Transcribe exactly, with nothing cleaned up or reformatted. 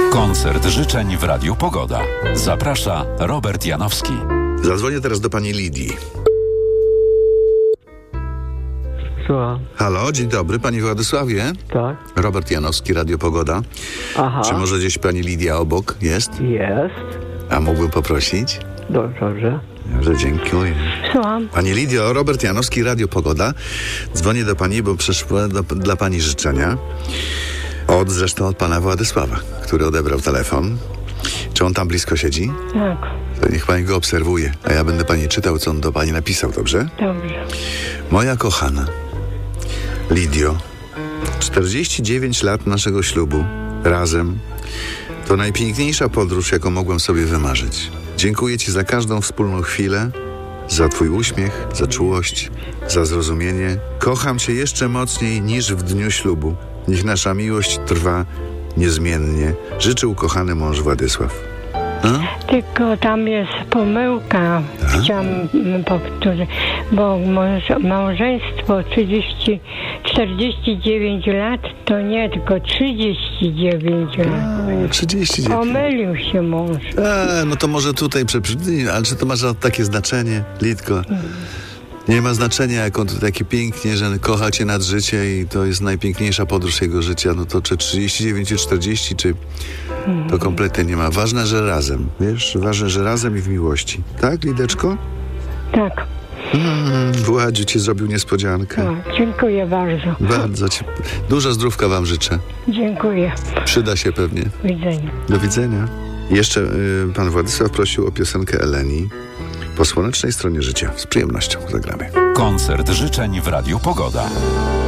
Koncert życzeń w Radiu Pogoda. Zaprasza Robert Janowski. Zadzwonię teraz do pani Lidii. Słucham. Halo, dzień dobry, panie Władysławie. Tak. Robert Janowski, Radio Pogoda. Aha. Czy może gdzieś pani Lidia obok jest? Jest. A mógłbym poprosić? Dobrze. Dobrze, dziękuję. Słucham. Pani Lidio, Robert Janowski, Radio Pogoda. Dzwonię do pani, bo przyszły do, dla pani życzenia. Od zresztą od pana Władysława, który odebrał telefon. Czy on tam blisko siedzi? Tak. To niech pani go obserwuje, a ja będę pani czytał, co on do pani napisał, dobrze? Dobrze. Moja kochana Lidio, czterdzieści dziewięć lat naszego ślubu, razem, to najpiękniejsza podróż, jaką mogłem sobie wymarzyć. Dziękuję ci za każdą wspólną chwilę, za twój uśmiech, za czułość, za zrozumienie. Kocham cię jeszcze mocniej niż w dniu ślubu. Niech nasza miłość trwa niezmiennie. Życzę ukochany mąż Władysław. A? Tylko tam jest pomyłka, Tak? chciałam mm, powtórzyć, bo mąż- małżeństwo trzydzieści, czterdzieści dziewięć lat to nie, tylko trzydzieści dziewięć lat. A, trzydzieści dziewięć. Pomylił się mąż. A, no to może tutaj przeprzyj, ale czy to ma za- takie znaczenie, Lidko? Nie ma znaczenia, jak on tu takie pięknie, że kocha cię nad życie i to jest najpiękniejsza podróż jego życia. No to czy trzydzieści dziewięć, czy czterdzieści, czy to kompletnie nie ma. Ważne, że razem, wiesz? Ważne, że razem i w miłości. Tak, Lideczko? Tak, Mm, Władziu ci zrobił niespodziankę. tak, dziękuję bardzo. Bardzo ci. Dużo zdrówka wam życzę. Dziękuję. Przyda się pewnie. Do widzenia. Do widzenia. Jeszcze y, pan Władysław prosił o piosenkę Eleni Po słonecznej stronie życia. Z przyjemnością zagramy. Koncert życzeń w Radiu Pogoda.